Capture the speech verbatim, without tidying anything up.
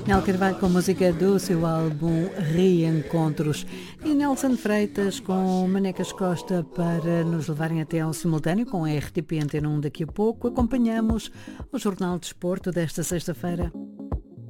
Nel Carvalho com a música do seu álbum Reencontros e Nelson Freitas com Manecas Costa para nos levarem até ao simultâneo com a R T P Antena um. Daqui a pouco acompanhamos o Jornal de Desporto desta sexta-feira.